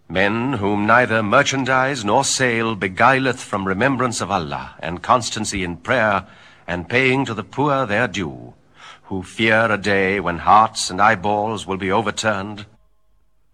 Men whom neither merchandise nor sale beguileth from remembrance of Allah and constancy in prayer and paying to the poor their due, who fear a day when hearts and eyeballs will be overturned,